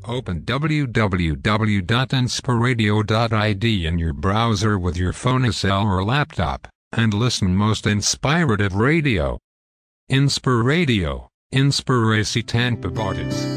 Open www.inspiradio.id in your browser with your phone cell or laptop, and listen most inspirative radio. Inspiradio, Inspiracy Tampa Borders.